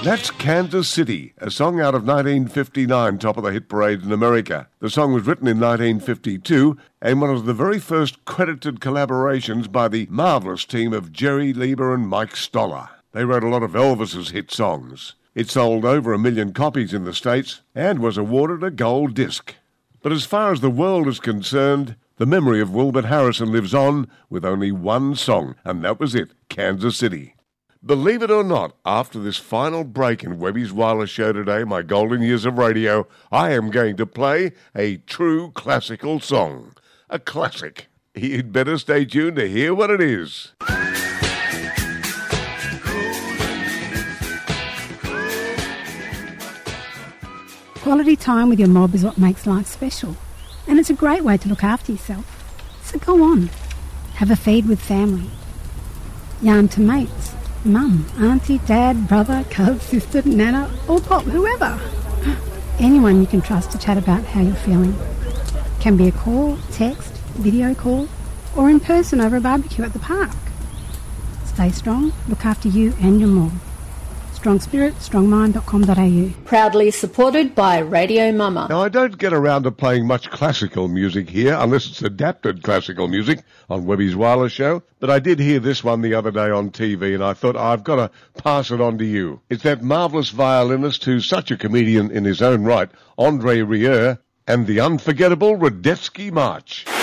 That's Kansas City, a song out of 1959, top of the hit parade in America. The song was written in 1952 and one of the very first credited collaborations by the marvellous team of Jerry Leiber and Mike Stoller. They wrote a lot of Elvis's hit songs. It sold over 1 million copies in the States and was awarded a gold disc. But as far as the world is concerned, the memory of Wilbert Harrison lives on with only one song, and that was it, Kansas City. Believe it or not, after this final break in Webby's Wireless Show today, my golden years of radio, I am going to play a true classical song. A classic. You'd better stay tuned to hear what it is. Quality time with your mob is what makes life special, and it's a great way to look after yourself. So go on, have a feed with family. Yarn to mates, mum, auntie, dad, brother, cuz, sister, nana, or pop, whoever. Anyone you can trust to chat about how you're feeling. Can be a call, text, video call, or in person over a barbecue at the park. Stay strong, look after you and your mob. Strong spirit, strongmind.com.au. Proudly supported by Radio Mama. Now, I don't get around to playing much classical music here, unless it's adapted classical music on Webby's Wireless Show, but I did hear this one the other day on TV, and I thought I've got to pass it on to you. It's that marvellous violinist who's such a comedian in his own right, André Rieu, and the unforgettable Radetzky March.